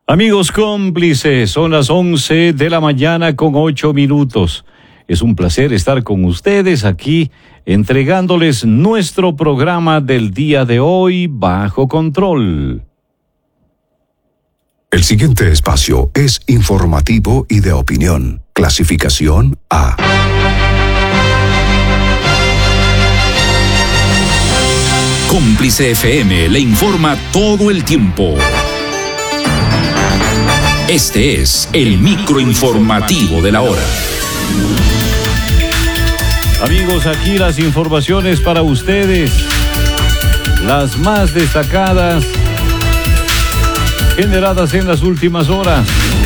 Amigos cómplices, son las 11 de la mañana con 8 minutos. Es un placer estar con ustedes aquí, entregándoles nuestro programa del día de hoy, Bajo Control. El siguiente espacio es informativo y de opinión. Clasificación A. Cómplice FM le informa todo el tiempo. Este es el microinformativo de la hora. Amigos, aquí las informaciones para ustedes, las más destacadas, generadas en las últimas horas.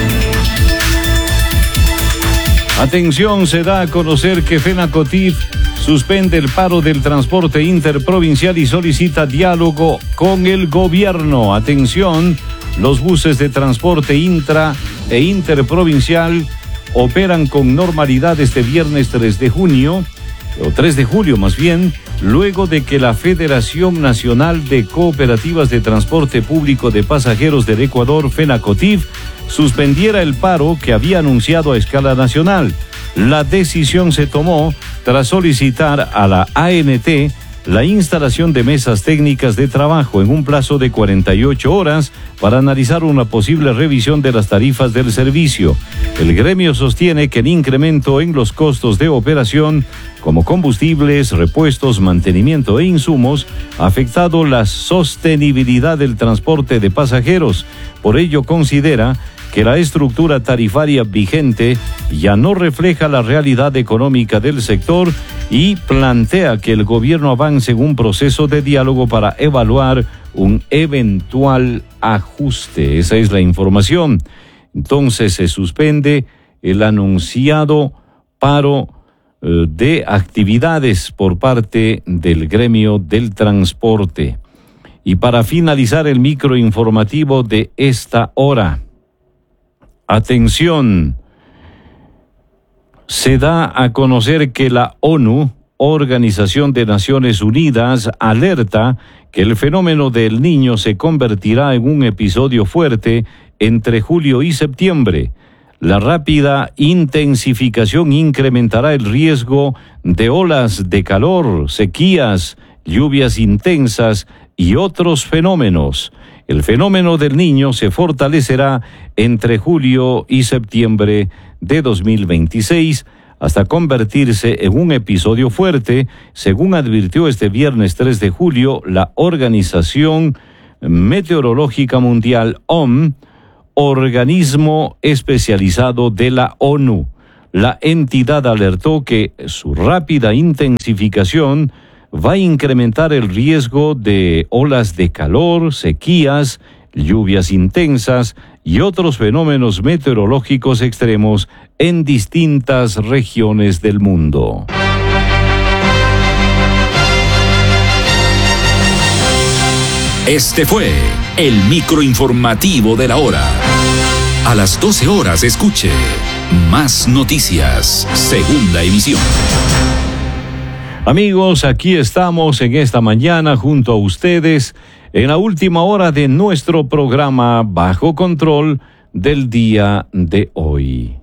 Atención, se da a conocer que FENACOTIF suspende el paro del transporte interprovincial y solicita diálogo con el gobierno. Atención, los buses de transporte intra e interprovincial operan con normalidad este viernes 3 de julio más bien, luego de que la Federación Nacional de Cooperativas de Transporte Público de Pasajeros del Ecuador, FENACOTIF, suspendiera el paro que había anunciado a escala nacional. La decisión se tomó tras solicitar a la ANT la instalación de mesas técnicas de trabajo en un plazo de 48 horas para analizar una posible revisión de las tarifas del servicio. El gremio sostiene que el incremento en los costos de operación, como combustibles, repuestos, mantenimiento e insumos, ha afectado la sostenibilidad del transporte de pasajeros. Por ello, considera que la estructura tarifaria vigente ya no refleja la realidad económica del sector y plantea que el gobierno avance en un proceso de diálogo para evaluar un eventual ajuste. Esa es la información. Entonces se suspende el anunciado paro de actividades por parte del gremio del transporte. Y para finalizar el microinformativo de esta hora, atención, se da a conocer que la ONU, Organización de Naciones Unidas, alerta que el fenómeno del Niño se convertirá en un episodio fuerte entre julio y septiembre. La rápida intensificación incrementará el riesgo de olas de calor, sequías, lluvias intensas y otros fenómenos. El fenómeno del Niño se fortalecerá entre julio y septiembre de 2026 hasta convertirse en un episodio fuerte, según advirtió este viernes 3 de julio la Organización Meteorológica Mundial, OMS, organismo especializado de la ONU. La entidad alertó que su rápida intensificación va a incrementar el riesgo de olas de calor, sequías, lluvias intensas y otros fenómenos meteorológicos extremos en distintas regiones del mundo. Este fue el microinformativo de la hora. A las 12 horas escuche Más Noticias, segunda emisión. Amigos, aquí estamos en esta mañana junto a ustedes en la última hora de nuestro programa Bajo Control del día de hoy.